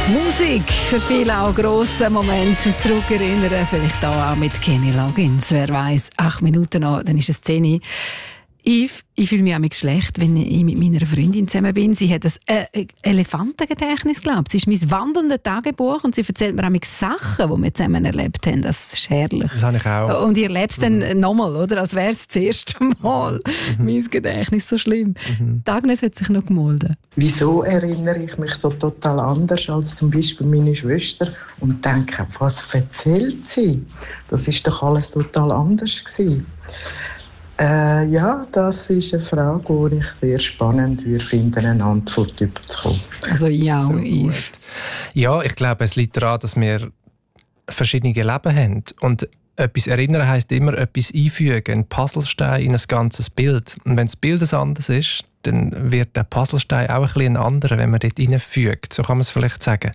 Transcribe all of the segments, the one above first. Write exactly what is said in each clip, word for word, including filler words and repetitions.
Musik, für viele auch grosse Momente zum Zurückerinnern. Vielleicht auch mit Kenny Loggins. Wer weiss, acht Minuten noch, dann ist es zehn Uhr. Ich, ich fühle mich auch schlecht, wenn ich mit meiner Freundin zusammen bin. Sie hat ein äh, Elefantengedächtnis, glaube ich. Sie ist mein wandelndes Tagebuch und sie erzählt mir auch Sachen, die wir zusammen erlebt haben. Das ist herrlich. Das habe ich auch. Und ich erlebe es dann mhm. nochmal, oder? Als wäre es das erste Mal. Mhm. Mein Gedächtnis so schlimm. Mhm. Die Agnes hat sich noch gemolden. Wieso erinnere ich mich so total anders als zum Beispiel meine Schwester und denke, was erzählt sie? Das ist doch alles total anders gewesen. Äh, ja, das ist eine Frage, die ich sehr spannend würde finden, eine Antwort zu bekommen. Also ja, so Yves. Ja, ich glaube, es liegt daran, dass wir verschiedene Leben haben. Und etwas erinnern heisst immer etwas einfügen, ein Puzzlestein in ein ganzes Bild. Und wenn das Bild ein anderes ist, dann wird der Puzzlestein auch ein bisschen ein anderer, wenn man dort hineinfügt. So kann man es vielleicht sagen.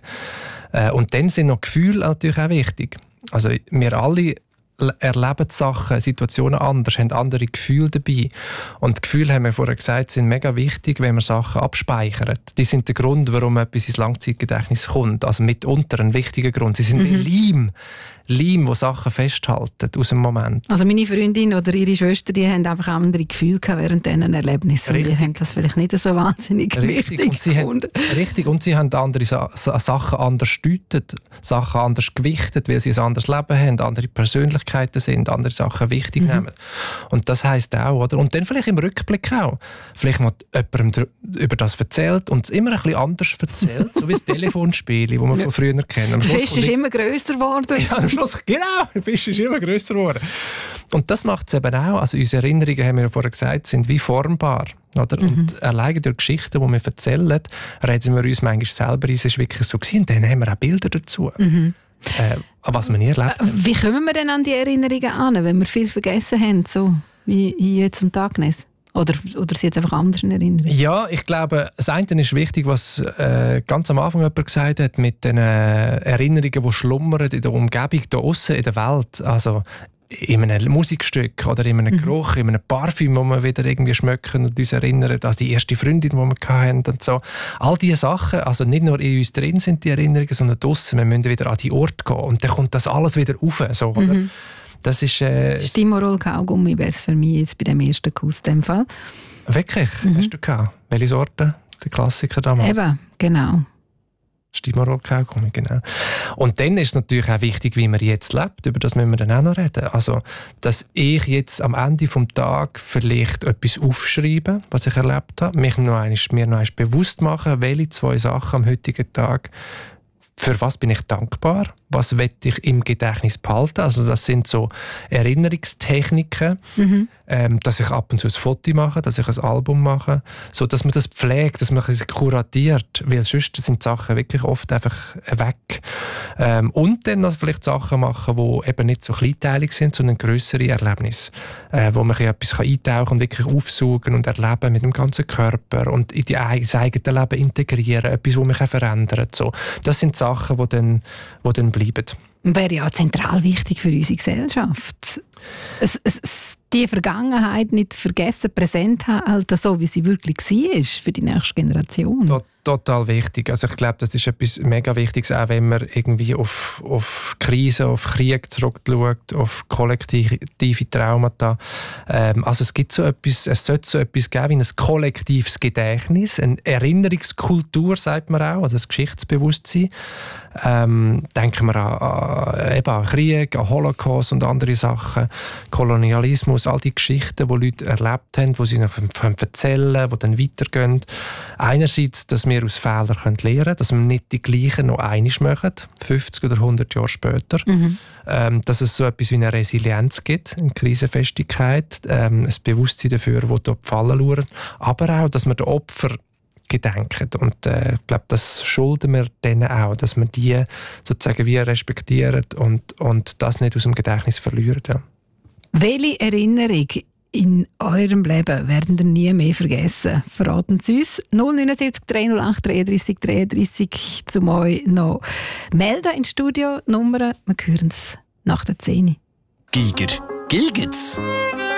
Und dann sind noch Gefühle natürlich auch wichtig. Also wir alle erleben Sachen, Situationen anders, haben andere Gefühle dabei. Und die Gefühle, haben wir vorher gesagt, sind mega wichtig, wenn man Sachen abspeichert. Die sind der Grund, warum etwas ins Langzeitgedächtnis kommt. Also mitunter ein wichtiger Grund. Sie sind mhm. wie Leim, Leim, die Sachen festhalten aus dem Moment. Also meine Freundin oder ihre Schwester, die haben einfach andere Gefühle gehabt während diesen Erlebnissen. Richtig. Wir haben das vielleicht nicht so wahnsinnig richtig. wichtig und sie haben, Richtig, und sie haben andere Sa- Sachen anders gedeutet, Sachen anders gewichtet, weil sie ein anderes Leben haben, andere Persönlichkeiten sind, andere Sachen wichtig mhm. nehmen. Und das heisst auch, oder? Und dann vielleicht im Rückblick auch. Vielleicht mal jemandem über das erzählt und es immer ein bisschen anders erzählt, so wie das Telefonspiel, das wir von früher kennen. Der Fisch ist immer grösser geworden. Ja, am Schluss, genau, der Fisch ist immer grösser geworden. Und das macht es eben auch. Also unsere Erinnerungen, haben wir ja vorher gesagt, sind wie formbar. Oder? Mhm. Und allein durch Geschichten, die wir erzählen, reden wir uns manchmal selber ein, es ist wirklich so gewesen. Und dann haben wir auch Bilder dazu. Mhm. Äh, was wir nie erlebt haben. Wie kommen wir denn an die Erinnerungen an, wenn wir viel vergessen haben, so wie jetzt und Agnes? Oder, oder sie jetzt einfach anders in Erinnerung? Ja, ich glaube, das eine ist wichtig, was äh, ganz am Anfang jemand gesagt hat, mit den äh, Erinnerungen, die schlummern in der Umgebung, da aussen in der Welt. Also in einem Musikstück oder in einem mhm. Geruch, in einem Parfüm, wo wir wieder irgendwie schmecken und uns erinnern, an die erste Freundin, die wir hatten und so. All diese Sachen, also nicht nur in uns drin sind die Erinnerungen, sondern draussen. Wir müssen wieder an die Orte gehen und dann kommt das alles wieder rauf. So, oder? Mhm. Das ist... Äh, Stimorol Kaugummi wäre es für mich jetzt bei dem ersten Kuss in dem Fall. Wirklich? Mhm. Hast du gehabt? Welche Sorte? Der Klassiker damals? Eben, genau. Stimorol Kaugummi, genau. Und dann ist es natürlich auch wichtig, wie man jetzt lebt. Über das müssen wir dann auch noch reden. Also, dass ich jetzt am Ende des Tages vielleicht etwas aufschreibe, was ich erlebt habe, mich noch einmal, mir noch einmal bewusst machen, welche zwei Sachen am heutigen Tag, für was bin ich dankbar, was will ich im Gedächtnis behalten. Also das sind so Erinnerungstechniken, mhm. ähm, dass ich ab und zu ein Foto mache, dass ich ein Album mache, so dass man das pflegt, dass man es kuratiert, weil sonst sind Sachen wirklich oft einfach weg. Ähm, und dann noch vielleicht Sachen machen, die eben nicht so kleinteilig sind, sondern grössere Erlebnisse, äh, wo man etwas eintauchen kann und wirklich aufsaugen und erleben mit dem ganzen Körper und in die, das eigene Leben integrieren, etwas, das mich verändert. So. Das sind Sachen, die dann, die dann bleiben. Wäre ja zentral wichtig für unsere Gesellschaft. Es, es, es, die Vergangenheit nicht vergessen, präsent halten, so wie sie wirklich war für die nächste Generation. Tot, total wichtig. Also ich glaube, das ist etwas mega Wichtiges, auch wenn man irgendwie auf, auf Krisen, auf Krieg zurückschaut, auf kollektive Traumata. Ähm, also es gibt so etwas, es sollte so etwas geben wie ein kollektives Gedächtnis, eine Erinnerungskultur, sagt man auch, also das Geschichtsbewusstsein. Ähm, denken wir an, an, eben an Krieg, an Holocaust und andere Sachen, Kolonialismus, all die Geschichten, die Leute erlebt haben, die sie noch erzählen, die dann weitergehen. Einerseits, dass wir aus Fehlern lernen können, dass wir nicht die gleichen noch einmal machen, fünfzig oder hundert Jahre später. Mhm. Ähm, dass es so etwas wie eine Resilienz gibt, eine Krisenfestigkeit, ähm, ein Bewusstsein dafür, wo dort Fallen lauern. Aber auch, dass wir den Opfer gedenken. Und äh, ich glaube, das schulden wir denen auch, dass wir die sozusagen wie respektieren und, und das nicht aus dem Gedächtnis verlieren. Ja. Welche Erinnerung in eurem Leben werden ihr nie mehr vergessen? Verraten Sie uns. null neun sieben drei null acht dreiunddreißig dreiunddreißig zum euch noch melden ins Studio. Nummern, wir hören es nach der zehn. Giger, Gilgitz.